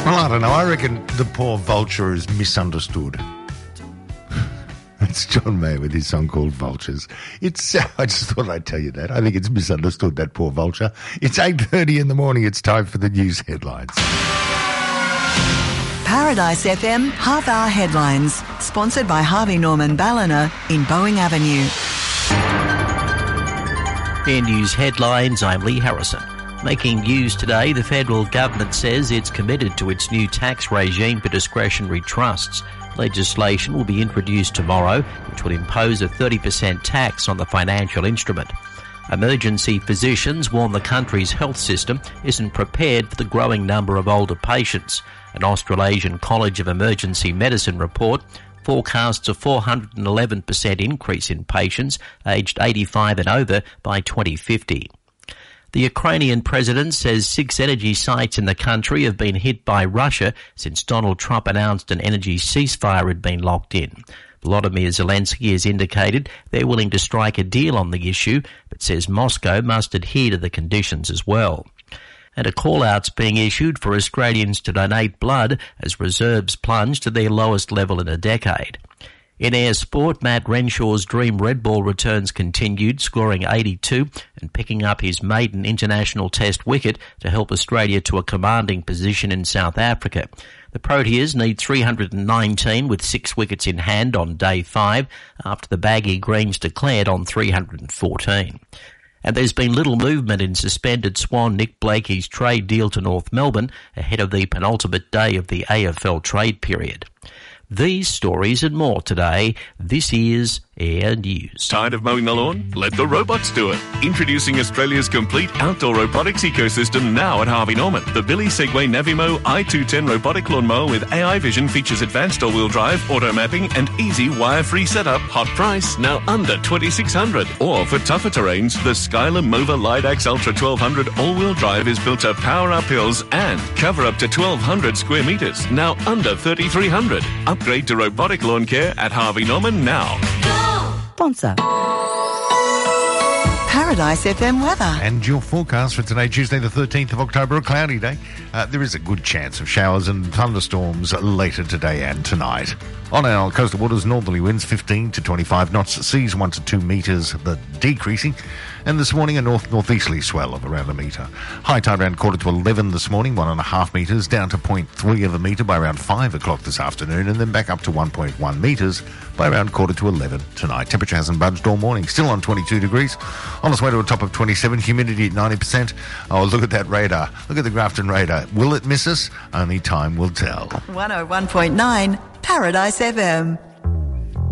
Well, I don't know. I reckon the poor vulture is misunderstood. It's John Mayer with his song called Vultures. I just thought I'd tell you that. I think it's misunderstood, that poor vulture. It's 8:30 in the morning. It's time for the news headlines. Paradise FM half-hour headlines, sponsored by Harvey Norman Ballina in Boeing Avenue. In news headlines, I'm Lee Harrison. Making news today, the federal government says it's committed to its new tax regime for discretionary trusts. Legislation will be introduced tomorrow, which will impose a 30% tax on the financial instrument. Emergency physicians warn the country's health system isn't prepared for the growing number of older patients. An Australasian College of Emergency Medicine report forecasts a 411% increase in patients aged 85 and over by 2050. The Ukrainian president says 6 energy sites in the country have been hit by Russia since Donald Trump announced an energy ceasefire had been locked in. Volodymyr Zelensky has indicated they're willing to strike a deal on the issue, but says Moscow must adhere to the conditions as well. And a call-out's being issued for Australians to donate blood as reserves plunge to their lowest level in a decade. In air sport, Matt Renshaw's dream red ball returns continued, scoring 82 and picking up his maiden international test wicket to help Australia to a commanding position in South Africa. The Proteas need 319 with 6 wickets in hand on day 5 after the Baggy Greens declared on 314. And there's been little movement in suspended Swan Nick Blakey's trade deal to North Melbourne ahead of the penultimate day of the AFL trade period. These stories and more today. This is Air News. Tired of mowing the lawn? Let the robots do it. Introducing Australia's complete outdoor robotics ecosystem now at Harvey Norman. The Billy Segway Navimo i210 robotic lawnmower with AI vision features advanced all-wheel drive, auto mapping and easy wire-free setup. Hot price, now under $2,600. Or for tougher terrains, the Skylar Mova Lidax Ultra 1200 all-wheel drive is built to power up hills and cover up to 1,200 square metres, now under $3,300. Upgrade to robotic lawn care at Harvey Norman now. Sponsor. Paradise FM weather. And your forecast for today, Tuesday the 13th of October, a cloudy day. There is a good chance of showers and thunderstorms later today and tonight. On our coastal waters, northerly winds 15 to 25 knots, seas 1 to 2 metres, but decreasing. And this morning, a north-northeasterly swell of around a metre. High tide around 10:45 this morning, 1.5 metres, down to 0.3 of a metre by around 5 o'clock this afternoon, and then back up to 1.1 metres by around 10:45 tonight. Temperature hasn't budged all morning, still on 22 degrees. On its way to a top of 27, humidity at 90%. Oh, look at that radar. Look at the Grafton radar. Will it miss us? Only time will tell. 101.9 Paradise FM.